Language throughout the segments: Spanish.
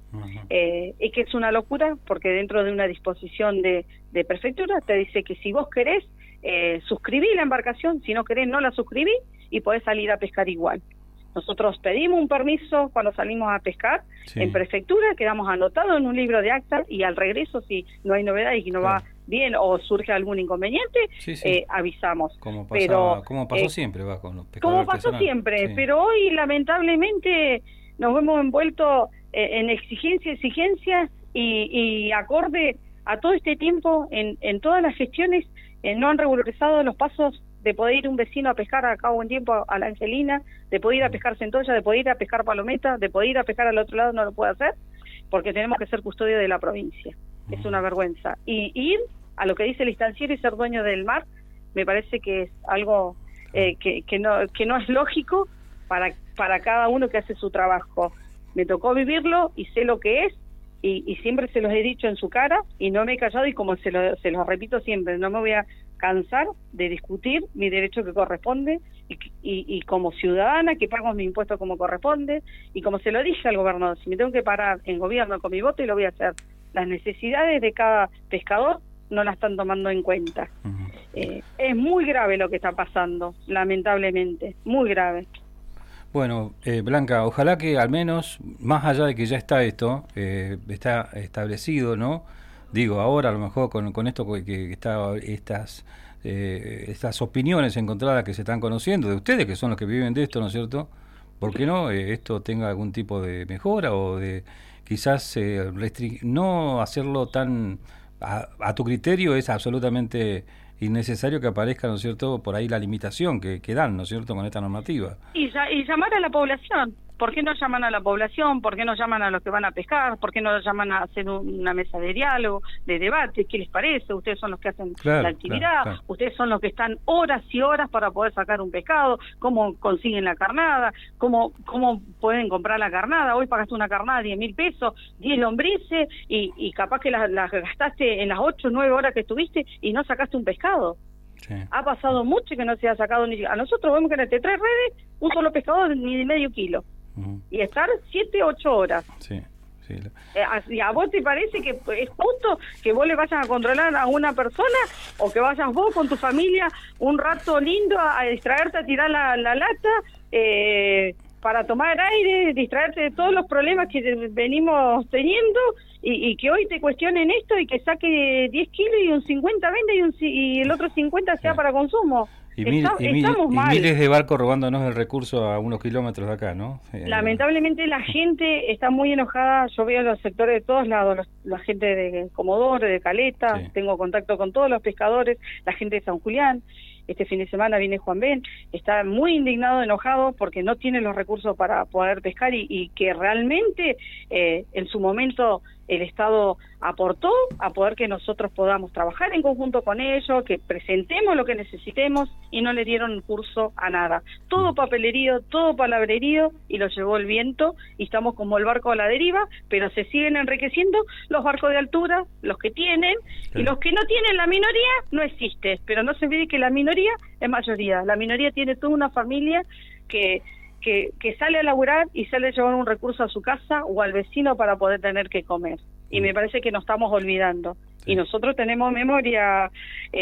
Y que es una locura, porque dentro de una disposición de prefectura te dice que si vos querés, suscribí la embarcación, si no querés no la suscribí y podés salir a pescar igual. Nosotros pedimos un permiso cuando salimos a pescar en prefectura, quedamos anotados en un libro de actas y al regreso, si no hay novedad y que no va bien o surge algún inconveniente, avisamos. Como pasó siempre, va con los pescadores. Como pasó siempre, pero hoy lamentablemente nos vemos envueltos en exigencias y acorde a todo este tiempo en todas las gestiones no han regularizado los pasos de poder ir un vecino a pescar a cabo un tiempo a la Angelina, de poder ir a pescar centolla, de poder ir a pescar palometa, de poder ir a pescar al otro lado, no lo puede hacer porque tenemos que ser custodio de la provincia. Es una vergüenza. Y ir a lo que dice el instanciero y ser dueño del mar, me parece que es algo que no es lógico para cada uno que hace su trabajo. Me tocó vivirlo y sé lo que es, y siempre se los he dicho en su cara y no me he callado, y como se los repito siempre, no me voy a cansar de discutir mi derecho que corresponde y como ciudadana que pago mi impuesto como corresponde, y como se lo dije al gobernador, si me tengo que parar en gobierno con mi voto, y lo voy a hacer. Las necesidades de cada pescador no la están tomando en cuenta. Es muy grave lo que está pasando, lamentablemente, muy grave. Bueno, Blanca, ojalá que al menos, más allá de que ya está esto, está establecido, ¿no? Digo, ahora a lo mejor con esto que está, estas opiniones encontradas que se están conociendo de ustedes, que son los que viven de esto, ¿no es cierto? ¿Por qué no esto tenga algún tipo de mejora o de quizás no hacerlo tan a tu criterio? Es absolutamente innecesario que aparezca, ¿no es cierto?, por ahí la limitación que dan, ¿no es cierto?, con esta normativa. Y llamar a la población. ¿Por qué no llaman a la población? ¿Por qué no llaman a los que van a pescar? ¿Por qué no llaman a hacer una mesa de diálogo, de debate? ¿Qué les parece? Ustedes son los que hacen la actividad, claro. Ustedes son los que están horas y horas para poder sacar un pescado, cómo consiguen la carnada, cómo pueden comprar la carnada. Hoy pagaste una carnada 10.000 pesos, 10 lombrices, y capaz que las gastaste en las 8 o 9 horas que estuviste y no sacaste un pescado. Sí. Ha pasado mucho que no se ha sacado ni... A nosotros vemos que entre 3 redes, un solo pescado ni de medio kilo. Y estar 7 o 8 horas. Sí. ¿Y a vos te parece que es justo que vos le vayas a controlar a una persona, o que vayas vos con tu familia un rato lindo a distraerte, a tirar la lata, para tomar aire, distraerte de todos los problemas que venimos teniendo, y que hoy te cuestionen esto y que saque 10 kilos y un 50 vende y el otro 50 sea para consumo? Y miles de barcos robándonos el recurso a unos kilómetros de acá, ¿no? Lamentablemente la gente está muy enojada. Yo veo los sectores de todos lados, la gente de Comodoro, de Caleta, tengo contacto con todos los pescadores, la gente de San Julián. Este fin de semana viene Juan Ben, está muy indignado, enojado, porque no tiene los recursos para poder pescar, y que realmente en su momento el Estado aportó a poder que nosotros podamos trabajar en conjunto con ellos, que presentemos lo que necesitemos, y no le dieron curso a nada. Todo papelerío, todo palabrerío, y lo llevó el viento, y estamos como el barco a la deriva, pero se siguen enriqueciendo los barcos de altura, los que tienen, y los que no tienen. La minoría no existe, pero no se olvide que la minoría es mayoría. La minoría tiene toda una familia que sale a laburar y sale a llevar un recurso a su casa o al vecino para poder tener que comer. Y me parece que nos estamos olvidando. Y nosotros tenemos memoria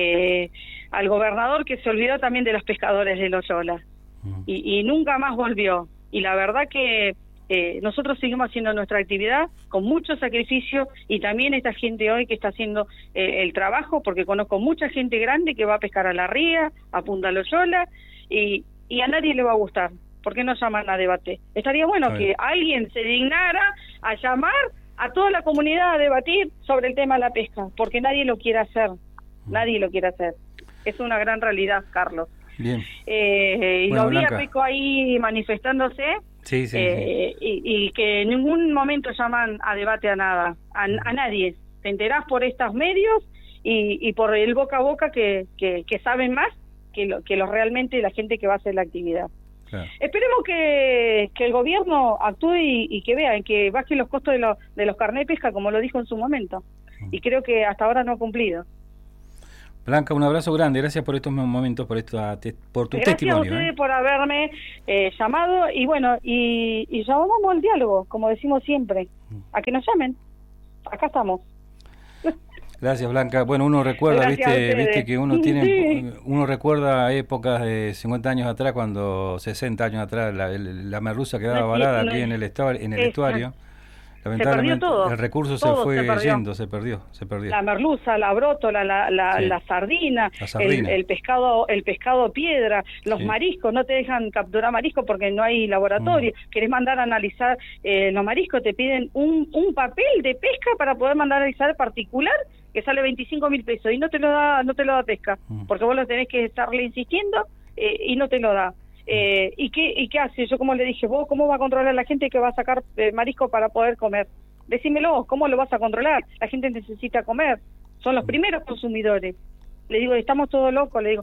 al gobernador, que se olvidó también de los pescadores de Loyola. Y nunca más volvió. Y la verdad que nosotros seguimos haciendo nuestra actividad con mucho sacrificio, y también esta gente hoy que está haciendo el trabajo, porque conozco mucha gente grande que va a pescar a La Ría, a Punta Loyola, y a nadie le va a gustar. ¿Por qué no llaman a debate? Estaría bueno que alguien se dignara a llamar a toda la comunidad a debatir sobre el tema de la pesca, porque nadie lo quiere hacer. Nadie lo quiere hacer. Es una gran realidad, Carlos. Bien. Y lo vi a Peco ahí manifestándose, y que en ningún momento llaman a debate a nada, a nadie. Te enterás por estos medios y por el boca a boca que saben más que lo realmente la gente que va a hacer la actividad. Claro. Esperemos que el gobierno actúe y que vean que baje los costos de los carnés de pesca, como lo dijo en su momento. Y creo que hasta ahora no ha cumplido. Blanca, un abrazo grande, gracias por estos momentos, por tu testimonio. Gracias a ustedes por haberme llamado, y bueno, y llamamos al diálogo, como decimos siempre, a que nos llamen, acá estamos. Gracias, Blanca. Bueno, uno recuerda, viste que uno recuerda épocas de 50 años atrás, 60 años atrás, la merluza quedaba varada aquí en el estuario. Lamentablemente, todo. El recurso se fue yendo, se perdió. La merluza, la brótola, la sardina, el pescado piedra, los mariscos, no te dejan capturar mariscos porque no hay laboratorio. Querés mandar a analizar los mariscos, te piden un papel de pesca para poder mandar a analizar particular, que sale 25.000 pesos, y no te lo da pesca, porque vos lo tenés que estarle insistiendo y no te lo da. ¿Y qué hace? Yo, como le dije, vos, ¿cómo va a controlar a la gente que va a sacar marisco para poder comer? Decímelo, ¿cómo lo vas a controlar? La gente necesita comer, son los primeros consumidores. Le digo, estamos todos locos, le digo,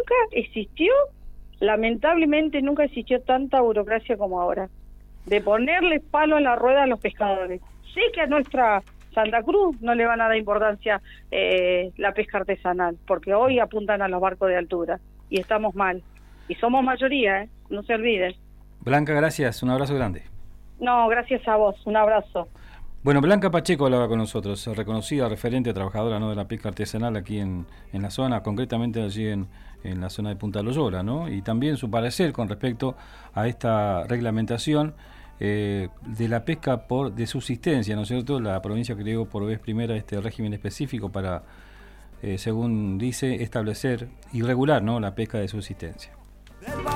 lamentablemente nunca existió tanta burocracia como ahora, de ponerle palo en la rueda a los pescadores. Sé que a nuestra Santa Cruz no le van a dar importancia la pesca artesanal, porque hoy apuntan a los barcos de altura, y estamos mal. Y somos mayoría, no se olviden. Blanca, gracias, un abrazo grande. No, gracias a vos, un abrazo. Bueno, Blanca Pacheco hablaba con nosotros, reconocida referente, trabajadora, ¿no?, de la pesca artesanal aquí en la zona, concretamente allí en la zona de Punta Loyola, ¿no? Y también su parecer con respecto a esta reglamentación de la pesca de subsistencia, ¿no es cierto? La provincia creó por vez primera este régimen específico para, según dice, establecer y regular, ¿no?, la pesca de subsistencia.